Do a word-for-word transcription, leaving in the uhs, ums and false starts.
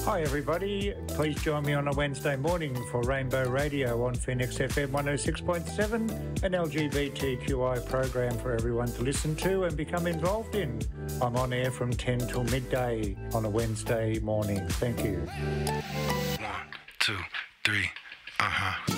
Hi everybody, please join me on a Wednesday morning for Rainbow Radio on Phoenix F M one oh six point seven, an L G B T Q I program for everyone to listen to and become involved in. I'm on air from ten till midday on a Wednesday morning. Thank you. One, two, three, uh-huh.